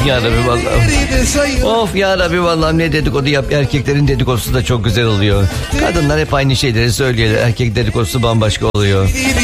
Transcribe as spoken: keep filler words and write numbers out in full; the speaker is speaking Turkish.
Of ya Rabbi vallahi. Of ya Rabbi vallahi, ne dedikodu yap. Erkeklerin dedikodusu da çok güzel oluyor. Kadınlar hep aynı şeyleri söylüyorlar. Erkek dedikodusu bambaşka oluyor.